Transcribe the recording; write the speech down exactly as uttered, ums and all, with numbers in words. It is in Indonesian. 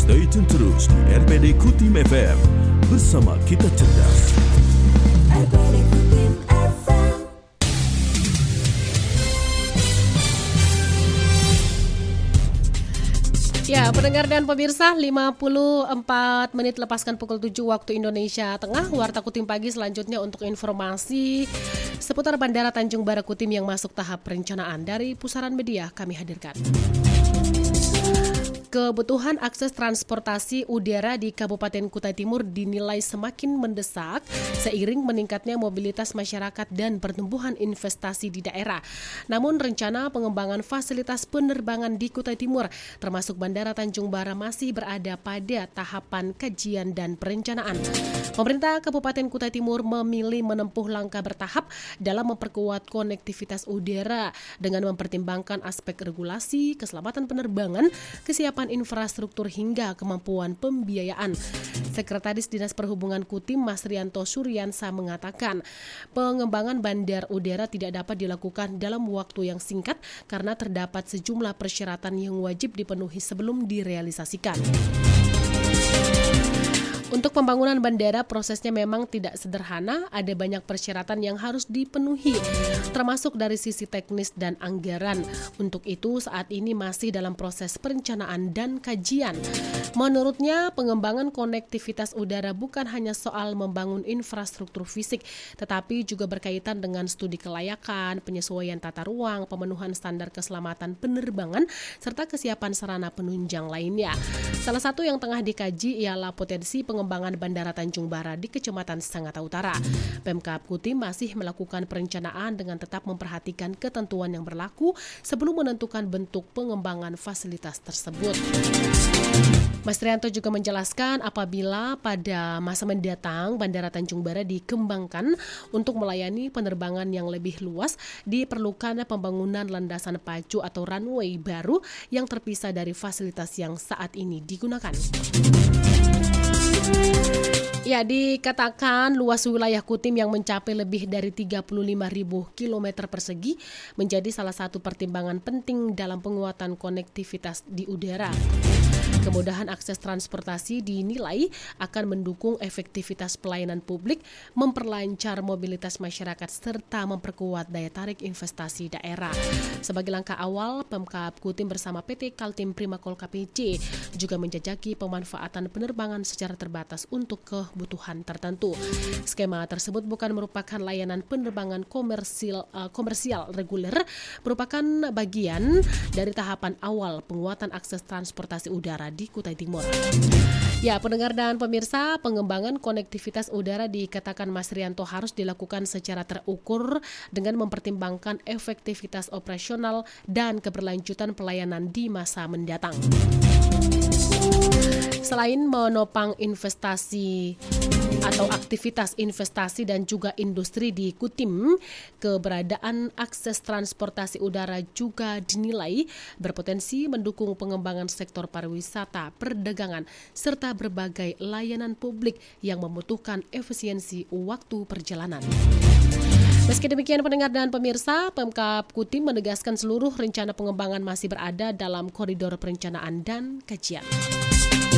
Stay tune terus di R P D Kutim F M. Bersama kita cerdas. R P D Kutim F M. Ya, pendengar dan pemirsa, lima puluh empat menit lepaskan pukul tujuh waktu Indonesia Tengah. Warta Kutim Pagi selanjutnya untuk informasi seputar Bandara Tanjung Bara Kutim yang masuk tahap perencanaan. Dari Pusaran Media kami hadirkan. Kebutuhan akses transportasi udara di Kabupaten Kutai Timur dinilai semakin mendesak seiring meningkatnya mobilitas masyarakat dan pertumbuhan investasi di daerah. Namun rencana pengembangan fasilitas penerbangan di Kutai Timur termasuk Bandara Tanjung Bara masih berada pada tahapan kajian dan perencanaan. Pemerintah Kabupaten Kutai Timur memilih menempuh langkah bertahap dalam memperkuat konektivitas udara dengan mempertimbangkan aspek regulasi, keselamatan penerbangan, kesiapan infrastruktur hingga kemampuan pembiayaan. Sekretaris Dinas Perhubungan Kutim Mas Rianto Suryansa mengatakan, pengembangan bandar udara tidak dapat dilakukan dalam waktu yang singkat karena terdapat sejumlah persyaratan yang wajib dipenuhi sebelum direalisasikan. Untuk pembangunan bandara prosesnya memang tidak sederhana, ada banyak persyaratan yang harus dipenuhi, termasuk dari sisi teknis dan anggaran. Untuk itu saat ini masih dalam proses perencanaan dan kajian. Menurutnya pengembangan konektivitas udara bukan hanya soal membangun infrastruktur fisik, tetapi juga berkaitan dengan studi kelayakan, penyesuaian tata ruang, pemenuhan standar keselamatan penerbangan, serta kesiapan sarana penunjang lainnya. Salah satu yang tengah dikaji ialah potensi pengembangan Bandara Tanjung Bara di Kecamatan Sangatta Utara. Pemkab Kutim masih melakukan perencanaan dengan tetap memperhatikan ketentuan yang berlaku sebelum menentukan bentuk pengembangan fasilitas tersebut. Mas Rianto juga menjelaskan apabila pada masa mendatang Bandara Tanjung Bara dikembangkan untuk melayani penerbangan yang lebih luas, diperlukan pembangunan landasan pacu atau runway baru yang terpisah dari fasilitas yang saat ini digunakan. Ya, dikatakan luas wilayah Kutim yang mencapai lebih dari tiga puluh lima ribu kilometer persegi menjadi salah satu pertimbangan penting dalam penguatan konektivitas di udara. Kemudahan akses transportasi dinilai akan mendukung efektivitas pelayanan publik, memperlancar mobilitas masyarakat, serta memperkuat daya tarik investasi daerah. Sebagai langkah awal, Pemkab Kutim bersama P T Kaltim Primakol K P C juga menjajaki pemanfaatan penerbangan secara terbatas untuk kebutuhan tertentu. Skema tersebut bukan merupakan layanan penerbangan komersil, uh, komersial reguler, merupakan bagian dari tahapan awal penguatan akses transportasi udara di Kutai Timur. Ya, pendengar dan pemirsa, pengembangan konektivitas udara dikatakan Mas Rianto harus dilakukan secara terukur dengan mempertimbangkan efektivitas operasional dan keberlanjutan pelayanan di masa mendatang. Selain menopang investasi atau aktivitas investasi dan juga industri di Kutim, keberadaan akses transportasi udara juga dinilai berpotensi mendukung pengembangan sektor pariwisata, perdagangan, serta berbagai layanan publik yang membutuhkan efisiensi waktu perjalanan. Meski demikian, pendengar dan pemirsa, Pemkab Kutim menegaskan seluruh rencana pengembangan masih berada dalam koridor perencanaan dan kajian.